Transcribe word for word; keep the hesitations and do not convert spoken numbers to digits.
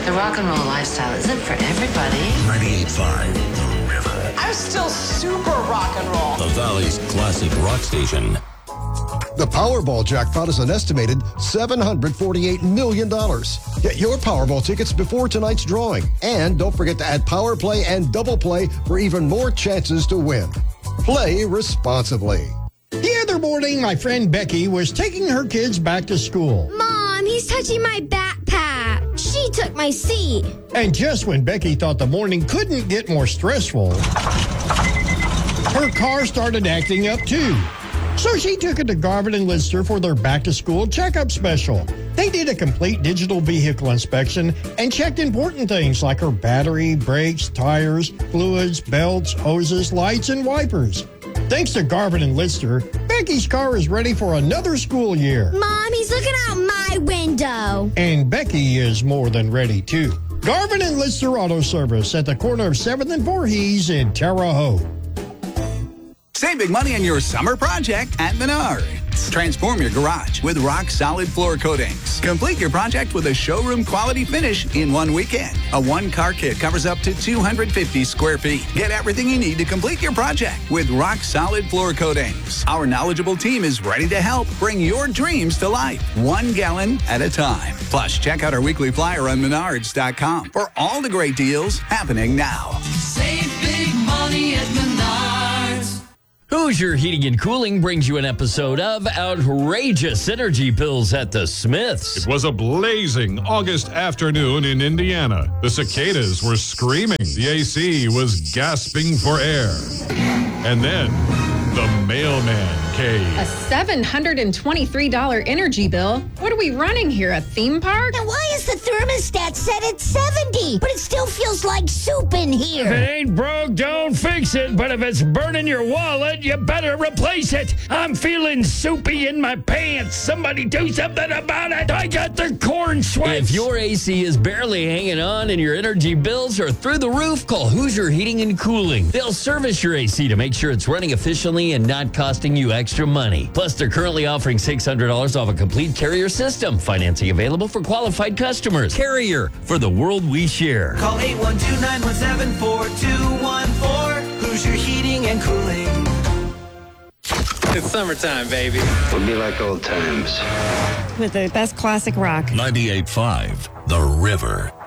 The rock and roll lifestyle isn't for everybody. ninety-eight point five, The River. I'm still super rock and roll. The Valley's classic rock station. The Powerball jackpot is an estimated seven hundred forty-eight million dollars. Get your Powerball tickets before tonight's drawing. And don't forget to add Power Play and Double Play for even more chances to win. Play responsibly. The other morning, my friend Becky was taking her kids back to school. Mom, he's touching my backpack. She took my seat. And just when Becky thought the morning couldn't get more stressful, her car started acting up too. So she took it to Garvin and Lister for their back-to-school checkup special. They did a complete digital vehicle inspection and checked important things like her battery, brakes, tires, fluids, belts, hoses, lights, and wipers. Thanks to Garvin and Lister, Becky's car is ready for another school year. Mom, he's looking out my window. And Becky is more than ready, too. Garvin and Lister Auto Service at the corner of seventh and Voorhees in Terre Haute. Save big money on your summer project at Menards. Transform your garage with rock-solid floor coatings. Complete your project with a showroom-quality finish in one weekend. A one-car kit covers up to two hundred fifty square feet. Get everything you need to complete your project with rock-solid floor coatings. Our knowledgeable team is ready to help bring your dreams to life, one gallon at a time. Plus, check out our weekly flyer on menards dot com for all the great deals happening now. Save big money at Menards. Hoosier Heating and Cooling brings you an episode of Outrageous Energy Bills at the Smiths. It was a blazing August afternoon in Indiana. The cicadas were screaming. The A C was gasping for air. And then the mailman came. A seven hundred twenty-three dollars energy bill? What are we running here, a theme park? And why is the thermostat set at seventy? But it still feels like soup in here. If it ain't broke, don't fix it. But if it's burning your wallet, you better replace it. I'm feeling soupy in my pants. Somebody do something about it. I got the corn sweats. If your A C is barely hanging on and your energy bills are through the roof, call Hoosier Heating and Cooling. They'll service your A C to make sure it's running efficiently and not costing you extra money. Plus, they're currently offering six hundred dollars off a complete Carrier system. Financing available for qualified customers. Carrier, for the world we share. Call eight one two, nine one seven, four two one four. Hoosier Heating and Cooling. It's summertime, baby. We'll be like old times. With the best classic rock. ninety-eight point five, The River.